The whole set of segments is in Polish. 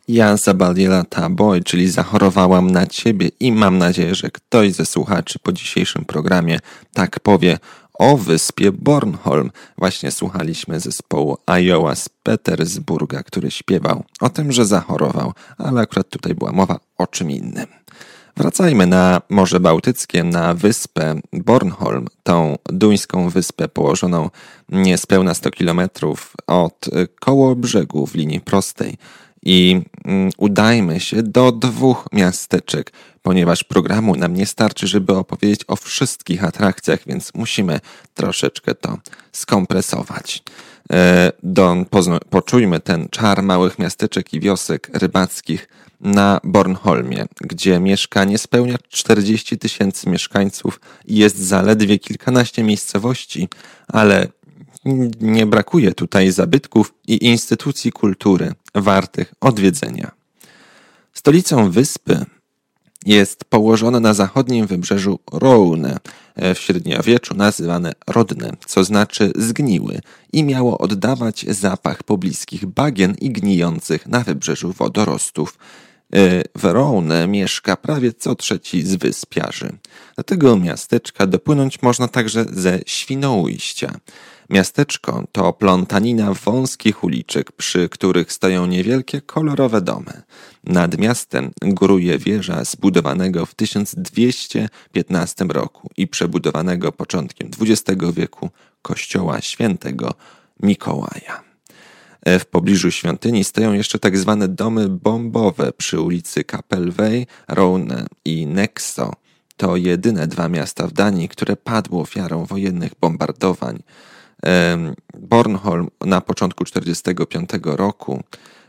Ja Zabaliela Taboy, czyli Zachorowałam na ciebie i mam nadzieję, że ktoś ze słuchaczy po dzisiejszym programie tak powie o wyspie Bornholm. Właśnie słuchaliśmy zespołu Iowa z Petersburga, który śpiewał o tym, że zachorował, ale akurat tutaj była mowa o czym innym. Wracajmy na Morze Bałtyckie, na wyspę Bornholm, tą duńską wyspę położoną niespełna 100 kilometrów od Kołobrzegu w linii prostej. I udajmy się do 2 miasteczek, ponieważ programu nam nie starczy, żeby opowiedzieć o wszystkich atrakcjach, więc musimy troszeczkę to skompresować. Poczujmy ten czar małych miasteczek i wiosek rybackich na Bornholmie, gdzie mieszka niespełna 40 000 mieszkańców i jest zaledwie kilkanaście miejscowości, ale nie brakuje tutaj zabytków i instytucji kultury wartych odwiedzenia. Stolicą wyspy jest położone na zachodnim wybrzeżu Roune, w średniowieczu nazywane Rodne, co znaczy zgniły i miało oddawać zapach pobliskich bagien i gnijących na wybrzeżu wodorostów. W Roune mieszka prawie co trzeci z wyspiarzy. Do tego miasteczka dopłynąć można także ze Świnoujścia. Miasteczko to plątanina wąskich uliczek, przy których stoją niewielkie, kolorowe domy. Nad miastem góruje wieża zbudowanego w 1215 roku i przebudowanego początkiem XX wieku kościoła świętego Mikołaja. W pobliżu świątyni stoją jeszcze tak zwane domy bombowe przy ulicy Kapelwej, Roune i Nexo. To jedyne 2 miasta w Danii, które padły ofiarą wojennych bombardowań. Bornholm na początku 1945 roku,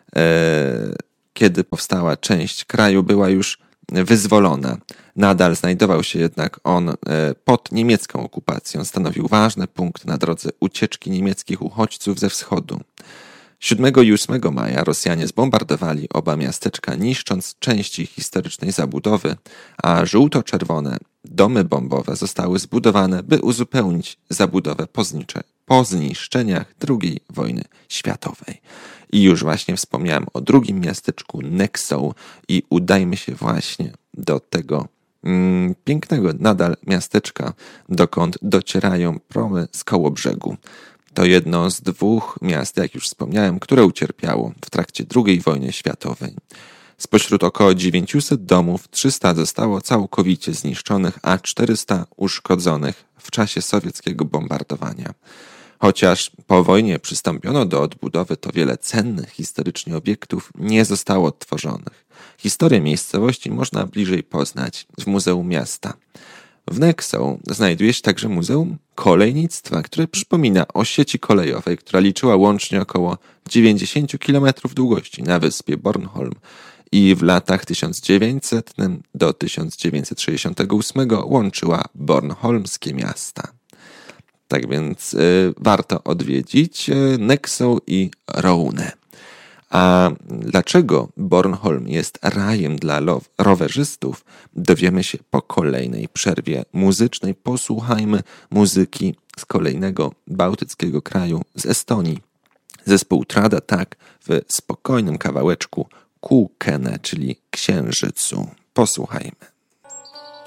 kiedy powstała część kraju, była już wyzwolona. Nadal znajdował się jednak on pod niemiecką okupacją. Stanowił ważny punkt na drodze ucieczki niemieckich uchodźców ze wschodu. 7 i 8 maja Rosjanie zbombardowali oba miasteczka, niszcząc części historycznej zabudowy, a żółto-czerwone domy bombowe zostały zbudowane, by uzupełnić zabudowę po zniszczeniach II wojny światowej. I już właśnie wspomniałem o drugim miasteczku Nexo i udajmy się właśnie do tego pięknego nadal miasteczka, dokąd docierają promy z Kołobrzegu. To jedno z 2 miast, jak już wspomniałem, które ucierpiało w trakcie II wojny światowej. Spośród około 900 domów 300 zostało całkowicie zniszczonych, a 400 uszkodzonych w czasie sowieckiego bombardowania. Chociaż po wojnie przystąpiono do odbudowy, to wiele cennych historycznie obiektów nie zostało odtworzonych. Historię miejscowości można bliżej poznać w Muzeum Miasta. W Nexo znajduje się także Muzeum Kolejnictwa, które przypomina o sieci kolejowej, która liczyła łącznie około 90 km długości na wyspie Bornholm i w latach 1900 do 1968 łączyła bornholmskie miasta. Tak więc warto odwiedzić Nexo i Roune. A dlaczego Bornholm jest rajem dla rowerzystów, dowiemy się po kolejnej przerwie muzycznej. Posłuchajmy muzyki z kolejnego bałtyckiego kraju, z Estonii. Zespół Trad Attack w spokojnym kawałeczku Kuukene, czyli Księżycu. Posłuchajmy.